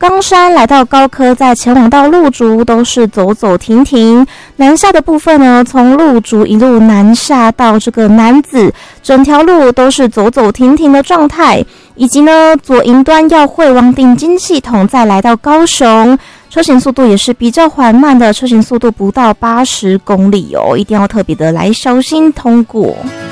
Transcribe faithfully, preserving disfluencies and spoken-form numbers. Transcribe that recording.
冈山来到高科，再前往到鹿竹都是走走停停。南下的部分呢，从鹿竹一路南下到这个楠梓，整条路都是走走停停的状态。以及呢，左营端要会往顶金系统，再来到高雄，车行速度也是比较缓慢的，车行速度不到八十公里哦，一定要特别的来小心通过。